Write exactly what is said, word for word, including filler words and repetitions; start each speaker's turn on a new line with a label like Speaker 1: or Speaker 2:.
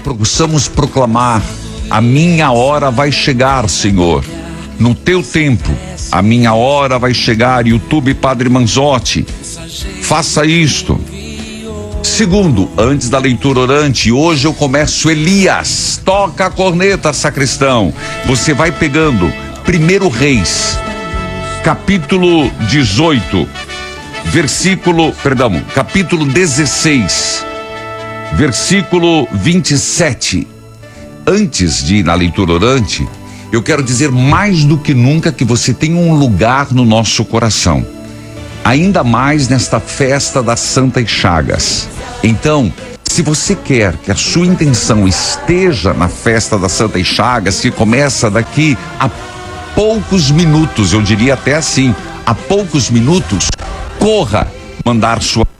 Speaker 1: possamos proclamar: a minha hora vai chegar, Senhor. No teu tempo, a minha hora vai chegar. YouTube Padre Manzotti, faça isto. Segundo, antes da leitura orante, hoje eu começo Elias. Toca a corneta, sacristão. Você vai pegando Primeiro Reis, capítulo dezoito, versículo, perdão, capítulo dezesseis, versículo vinte e sete. Antes de ir na leitura orante, eu quero dizer mais do que nunca que você tem um lugar no nosso coração, ainda mais nesta festa das Santas Chagas. Então, se você quer que a sua intenção esteja na festa das Santas Chagas, que começa daqui a poucos minutos, eu diria até assim, a poucos minutos, corra mandar sua